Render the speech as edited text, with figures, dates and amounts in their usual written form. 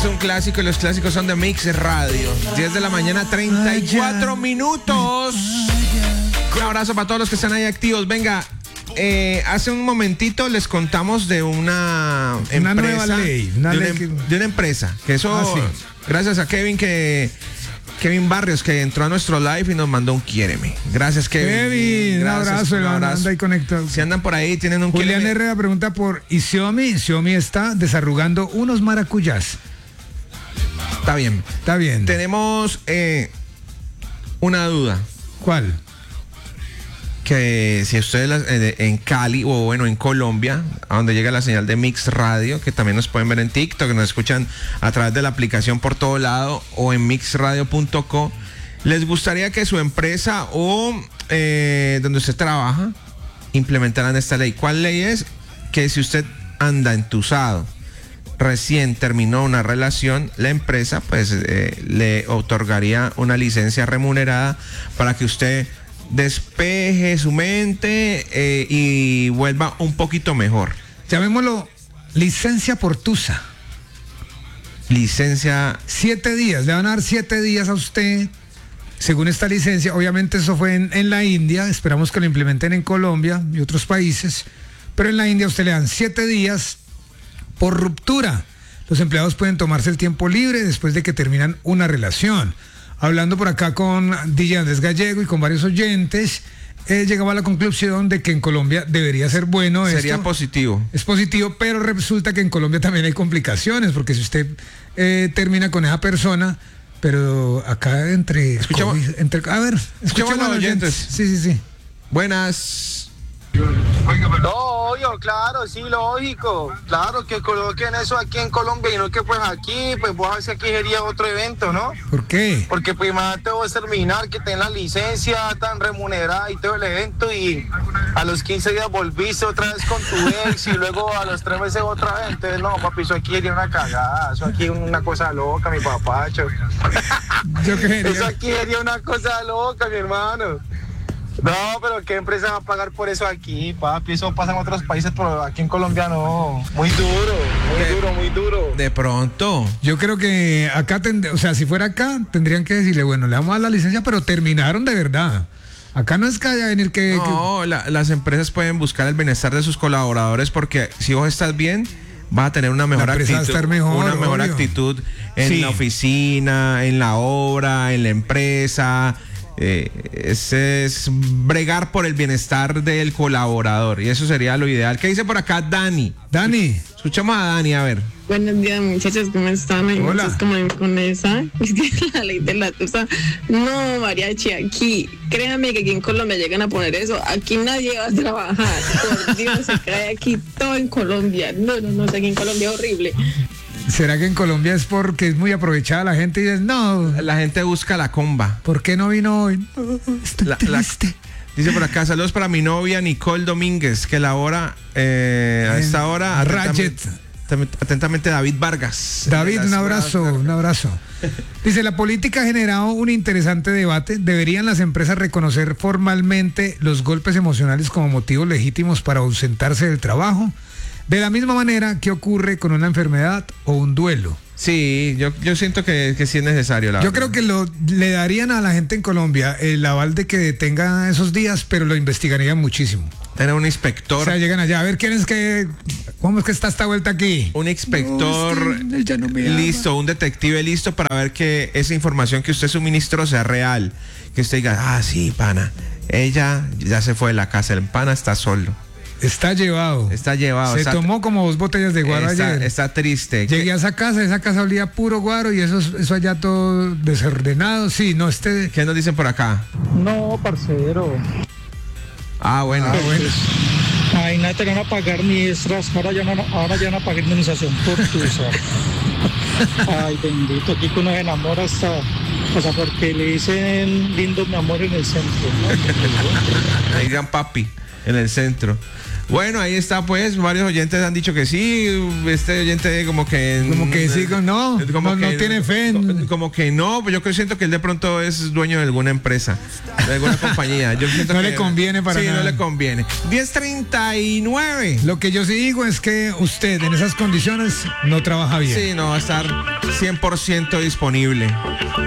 un clásico y los clásicos son de Mix Radio. 10 de la mañana, 34 minutos. Un abrazo para todos los que están ahí activos. Venga, hace un momentito les contamos de una empresa, nueva ley. De una empresa. Que eso, sí. Gracias a Kevin Barrios, que entró a nuestro live y nos mandó un quiéreme. Gracias, Kevin. Kevin, Gracias, un abrazo. Anda ahí conectado. Si andan por ahí, tienen un Julián quiéreme. Herrera pregunta por Xiaomi. Xiaomi está desarrugando unos maracuyás. Está bien. Está bien. Tenemos una duda. ¿Cuál? Que si ustedes en Cali o bueno en Colombia, a donde llega la señal de Mix Radio, que también nos pueden ver en TikTok, nos escuchan a través de la aplicación por todo lado o en mixradio.co, les gustaría que su empresa o donde usted trabaja implementaran esta ley. ¿Cuál ley es? Que si usted anda entusado, recién terminó una relación, la empresa pues le otorgaría una licencia remunerada para que usted despeje su mente y vuelva un poquito mejor. Llamémoslo licencia por tusa. Licencia. 7 días, le van a dar 7 días a usted según esta licencia. Obviamente eso fue en la India, esperamos que lo implementen en Colombia y otros países, pero en la India a usted le dan 7 días por ruptura. Los empleados pueden tomarse el tiempo libre después de que terminan una relación. Hablando por acá con DJ Andrés Gallego y con varios oyentes, llegaba a la conclusión de que en Colombia debería ser bueno esto. Sería positivo. Es positivo, pero resulta que en Colombia también hay complicaciones, porque si usted termina con esa persona, pero acá a ver, escuchamos a los oyentes. Sí. Buenas. No, obvio, claro, sí, lógico. Claro, que coloquen eso aquí en Colombia y no que pues aquí, pues vos haces aquí sería otro evento, ¿no? ¿Por qué? Porque pues imagínate vos terminar, que tenés la licencia tan remunerada y todo el evento y a los 15 días volviste otra vez con tu ex y luego a los 3 meses otra vez. Entonces, no, papi, eso aquí sería una cagada, eso aquí es una cosa loca, mi papacho. Eso aquí sería una cosa loca, mi hermano. No, pero ¿qué empresa va a pagar por eso aquí, papi? Eso pasa en otros países, pero aquí en Colombia no. Muy duro. De pronto. Yo creo que acá, si fuera acá, tendrían que decirle, bueno, le vamos a dar la licencia, pero terminaron de verdad. Acá no es que haya venir que... No, las empresas pueden buscar el bienestar de sus colaboradores porque si vos estás bien, vas a tener una mejor actitud. Va a estar mejor, una mejor obvio. actitud en la oficina, en la obra, en la empresa. Es bregar por el bienestar del colaborador y eso sería lo ideal. ¿Qué dice por acá Dani? Dani. Escuchamos a Dani, a ver. Buenos días, muchachos, ¿cómo están? Hay Hola. muchos como con esa, la ley de la tusa. No, mariachi, aquí, créanme que aquí en Colombia llegan a poner eso, aquí nadie va a trabajar, por Dios, se cae aquí todo en Colombia. No, aquí en Colombia es horrible. ¿Será que en Colombia es porque es muy aprovechada la gente y dice, no, La gente busca la comba. ¿por qué no vino hoy? No, estoy triste. Dice por acá, saludos para mi novia Nicole Domínguez, que labora a esta hora. Atentamente David Vargas. David, un abrazo. Dice, la política ha generado un interesante debate. ¿Deberían las empresas reconocer formalmente los golpes emocionales como motivos legítimos para ausentarse del trabajo? De la misma manera que ocurre con una enfermedad o un duelo. Sí, yo siento que sí es necesario. Yo creo que le darían a la gente en Colombia el aval de que detenga esos días, pero lo investigarían muchísimo. Tener un inspector. O sea, llegan allá a ver cómo es que está esta vuelta aquí. Un inspector No, ya no me ama. listo, un detective listo para ver que esa información que usted suministró sea real. Que usted diga, sí, pana, ella ya se fue de la casa, el pana está solo. Está llevado. Se tomó como 2 botellas de guaro ayer. Está triste. Llegué a esa casa olía puro guaro y eso allá todo desordenado. Sí, no, ¿Qué nos dicen por acá? No, parcero. Bueno. Ay, nada, te van a pagar mi extras. Ahora ya van a pagar indemnización por tusa. Ay, bendito, aquí que uno se enamora hasta, o sea, porque le dicen lindo mi amor en el centro, ¿no? Digan papi en el centro. Bueno, ahí está pues, varios oyentes han dicho que sí, este oyente como que sí, no tiene fe. Como que no, pues yo siento que él de pronto es dueño de alguna empresa, de alguna compañía. Yo siento no que le conviene para nada. Sí, no le conviene. 10:39. Lo que yo sí digo es que usted en esas condiciones no trabaja bien. Sí, no va a estar 100% disponible.